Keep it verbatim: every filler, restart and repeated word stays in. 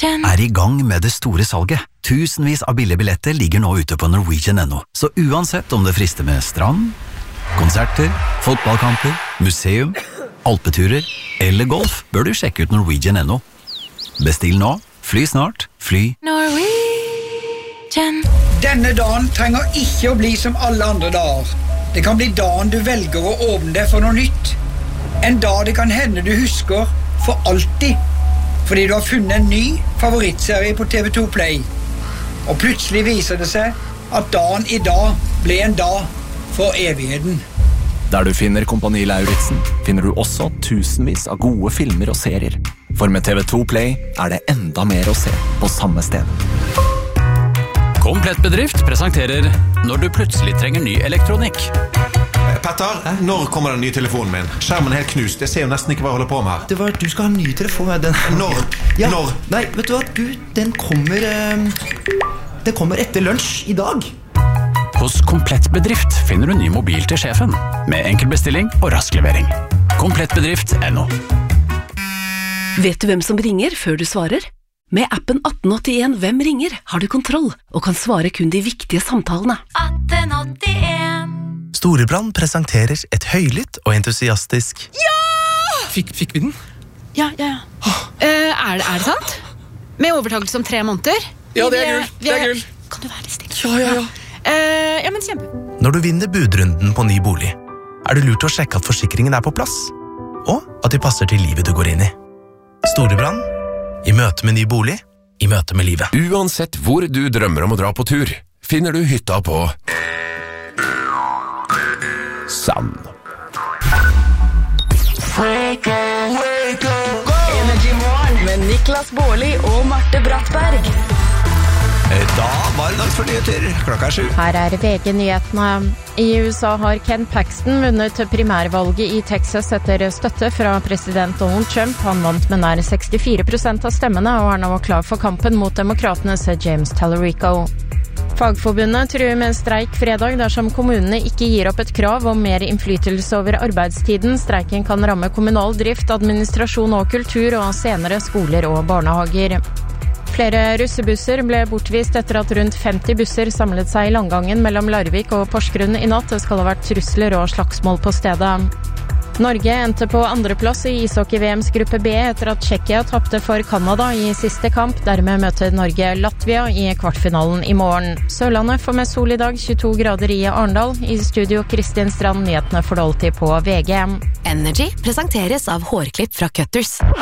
er i gang med det store salget. Tusenvis av billige billetter ligger nå ute på Norwegian punktum no. Så uansett om det frister med strand, konserter, fotballkamper, museum, alpeturer eller golf, bør du sjekke ut Norwegian punktum no. Bestill nå, fly snart, fly Norwegian. Denne dagen trenger ikke å bli som alle andre dager. Det kan bli dagen du velger å åpne deg for noe nytt. En dag det kan hende du husker for alltid, fordi du har funnet en ny favorittserie på T V to Play. Og plutselig viser det seg at dagen i dag ble en dag for evigheten. Der du finner Kompani Lauritzen, finner du også tusenvis av gode filmer og serier. For med T V to Play er det enda mer å se på samme sted. Komplett bedrift presenterer når du plutselig trenger ny elektronikk. Petter, Hæ? Når kommer den nye telefonen min? Skjermen er helt knust, jeg ser jo nesten ikke hva jeg holder på med her. Det var, du skal ha en ny telefon. Den... Når? Ja. Når? Nei, vet du hva? Du, den kommer... Uh... Den kommer etter lunsj i dag. Hos Komplett bedrift finner du ny mobil til sjefen, med enkel bestilling og rask levering. komplett bedrift punktum no. Vet du hvem som ringer før du svarer? Med appen atten åttien Hvem ringer har du kontroll og kan svare kun de viktige samtalene. atten åttien. Storebrand presenterer et høylytt og entusiastisk Ja! Fikk, fikk vi den? Ja, ja, ja. Uh, er, det, er det sant? Med overtakelse om tre måneder? Ja, det er gull. Det er gull. Kan du være litt stille? Ja, ja, ja. Uh, ja, men kjempe. Når du vinner budrunden på ny bolig, er det lurt å sjekke at forsikringen er på plass, og at de passer til livet du går inn i. Storebrand, i møte med ny bolig, i møte med livet. Uansett hvor du drømmer om å dra på tur, finner du hytta på Sand. Energy Morgen med Niklas Baarli og Marte Brattberg. Da var det dags for nyheter. Klokka er sju. Her er V G-nyhetene. I U S A har Ken Paxton vunnet primærvalget i Texas etter støtte fra president Donald Trump. Han vant med nær sekstifire prosent av stemmene og er nå klar for kampen mot demokratenes James Tallarico. Fagforbundet truer med streik fredag dersom kommunene ikke gir opp et krav om mer innflytelse over arbeidstiden. Streiken kan ramme kommunal drift, administrasjon og kultur, og senere skoler og barnehager. Flere russebusser ble bortvist etter at rundt femti busser samlet seg i langgangen mellom Larvik og Porsgrunn i natt. Det skal ha vært trusler og slagsmål på stedet. Norge endte på andreplass i ishockey-V M's gruppe B etter at Tsjekkia tapte for Kanada i siste kamp. Dermed møter Norge Latvia i kvartfinalen i morgen. Sørlandet får med sol i dag, tjueto grader i Arendal. I studio Kristin Strand, nyhetene for alltid på V G. Energy presenteres av hårklipp fra Cutters.